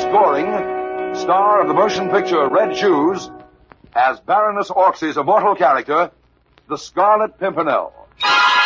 Louise Goring, star of the motion picture Red Shoes, as Baroness Orczy's immortal character, the Scarlet Pimpernel.